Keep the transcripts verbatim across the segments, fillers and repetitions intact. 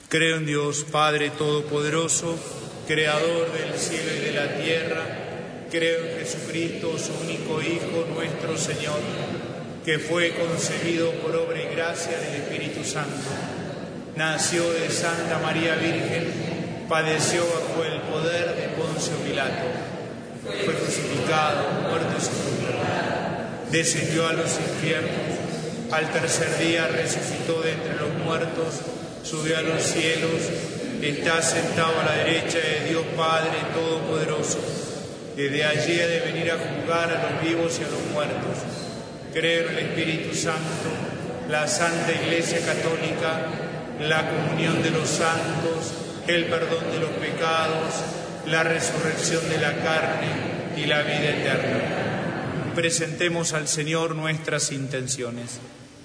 Creo en Dios, Padre Todopoderoso, Creador del cielo y de la tierra. Creo en Jesucristo, su único Hijo, nuestro Señor, que fue concebido por obra y gracia del Espíritu Santo. Nació de Santa María Virgen, padeció bajo el poder de Poncio Pilato. Fue crucificado, muerto y sepultado. Descendió a los infiernos. Al tercer día resucitó de entre los muertos, subió a los cielos, está sentado a la derecha de Dios Padre Todopoderoso. Desde allí ha de venir a juzgar a los vivos y a los muertos. Creo en el Espíritu Santo, la Santa Iglesia Católica, la comunión de los santos, el perdón de los pecados, la resurrección de la carne y la vida eterna. Presentemos al Señor nuestras intenciones.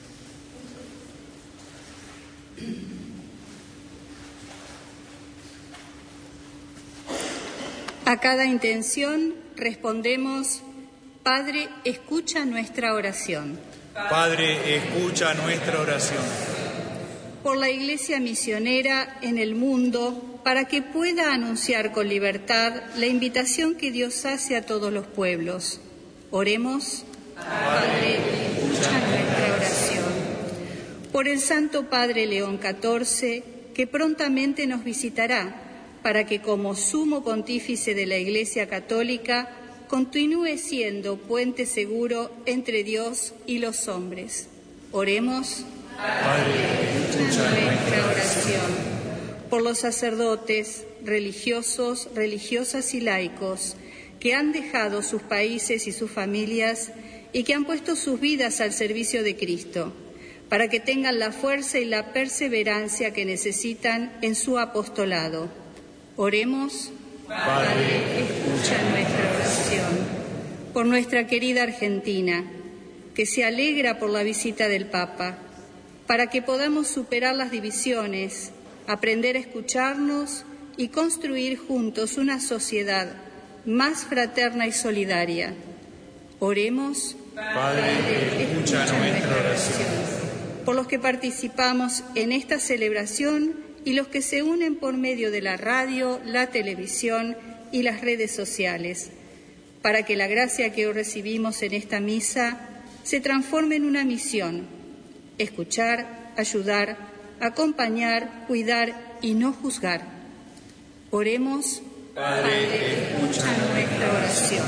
A cada intención respondemos: Padre, escucha nuestra oración. Padre, escucha nuestra oración. Por la Iglesia misionera en el mundo, para que pueda anunciar con libertad la invitación que Dios hace a todos los pueblos. Oremos. Padre, escucha nuestra oración. Por el Santo Padre León catorce, que prontamente nos visitará, para que como sumo pontífice de la Iglesia Católica continúe siendo puente seguro entre Dios y los hombres. Oremos. Padre, escucha nuestra oración. Por los sacerdotes, religiosos, religiosas y laicos que han dejado sus países y sus familias y que han puesto sus vidas al servicio de Cristo, para que tengan la fuerza y la perseverancia que necesitan en su apostolado. Oremos. Padre, escucha nuestra oración. Por nuestra querida Argentina, que se alegra por la visita del Papa, para que podamos superar las divisiones, aprender a escucharnos y construir juntos una sociedad más fraterna y solidaria. Oremos. Padre, escucha nuestra oración. Por los que participamos en esta celebración y los que se unen por medio de la radio, la televisión y las redes sociales, para que la gracia que hoy recibimos en esta misa se transforme en una misión: escuchar, ayudar, acompañar, cuidar y no juzgar. Oremos. Padre, escucha nuestra oración.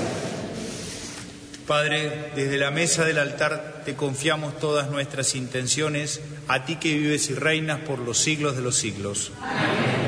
Padre, desde la mesa del altar te confiamos todas nuestras intenciones, a ti que vives y reinas por los siglos de los siglos. Amén.